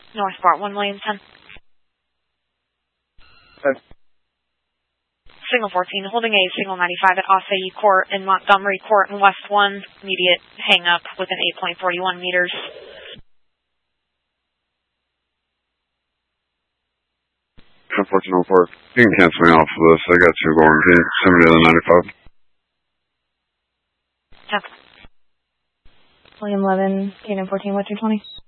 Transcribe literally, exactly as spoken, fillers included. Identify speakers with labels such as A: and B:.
A: Northport, one million ten.
B: Okay.
A: Signal fourteen, holding a signal ninety-five at Osage Court in Montgomery Court in West one. Immediate hang up within eight point four one meters.
B: ten fourteen oh four. You can cancel me off of this. I got two going. Can you send me to the ninety-five?
A: Okay. William eleven, Cannon fourteen, what's your twenty?